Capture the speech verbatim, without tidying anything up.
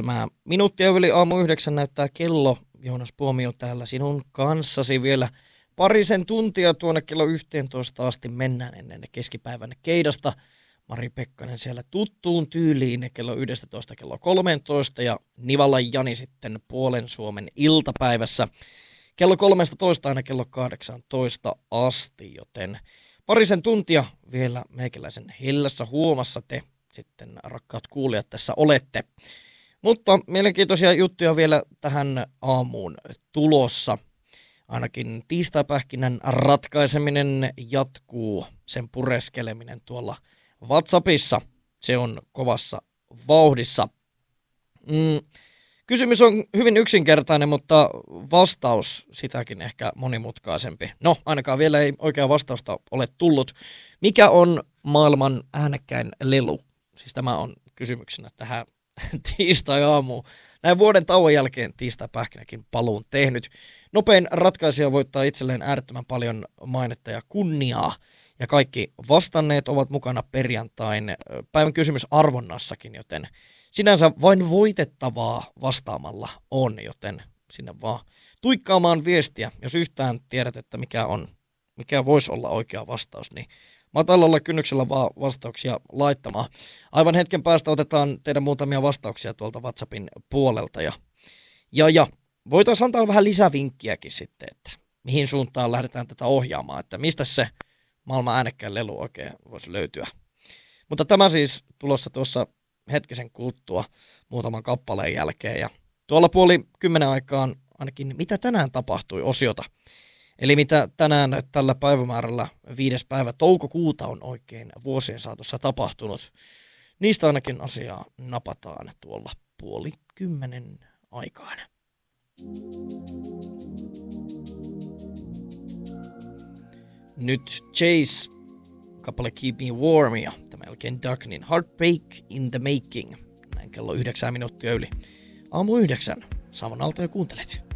seitsemää minuuttia yli aamu yhdeksän näyttää kello. Joonas Puomio täällä sinun kanssasi vielä parisen tuntia tuonne kello yhteentoista asti mennään ennen keskipäivän keidasta. Mari Pekkanen siellä tuttuun tyyliin kello yksitoista kello kolmetoista ja Nivalla Jani sitten puolen Suomen iltapäivässä kello kolmetoista aina kello kahdeksantoista asti, joten parisen tuntia vielä meikäläisen hillässä huomassa te sitten rakkaat kuulijat tässä olette. Mutta mielenkiintoisia juttuja vielä tähän aamuun tulossa. Ainakin tiistaipähkinän ratkaiseminen jatkuu, sen pureskeleminen tuolla WhatsAppissa. Se on kovassa vauhdissa. Mm. Kysymys on hyvin yksinkertainen, mutta vastaus sitäkin ehkä monimutkaisempi. No, ainakaan vielä ei oikeaa vastausta ole tullut. Mikä on maailman äänekkäin lelu? Siis tämä on kysymyksenä tähän tiistai-aamuun. Näin vuoden tauon jälkeen tiistai-pähkinäkin paluun tehnyt. Nopein ratkaisija voittaa itselleen äärettömän paljon mainetta ja kunniaa. Ja kaikki vastanneet ovat mukana perjantain päivän kysymysarvonnassakin, joten sinänsä vain voitettavaa vastaamalla on, joten sinne vaan tuikkaamaan viestiä. Jos yhtään tiedät, että mikä, on, mikä voisi olla oikea vastaus, niin matalalla kynnyksellä vaan vastauksia laittamaan. Aivan hetken päästä otetaan teidän muutamia vastauksia tuolta WhatsAppin puolelta. Ja, ja, ja voitaisiin antaa vähän lisävinkkiäkin sitten, että mihin suuntaan lähdetään tätä ohjaamaan, että mistä se maailman äänekkäin lelu oikein voisi löytyä. Mutta tämä siis tulossa tuossa hetkisen kuluttua muutaman kappaleen jälkeen. Ja tuolla puoli kymmenen aikaan ainakin mitä tänään tapahtui osiota. Eli mitä tänään tällä päivämäärällä viides päivä toukokuuta on oikein vuosien saatossa tapahtunut. Niistä ainakin asiaa napataan tuolla puoli kymmenen aikaan. Nyt Chase, kappale Keep Me Warm ja tämä jälkeen Ducknin Heartbreak in the Making. Näin kello yhdeksän minuuttia yli aamu yhdeksän. Saman alta ja kuuntelet.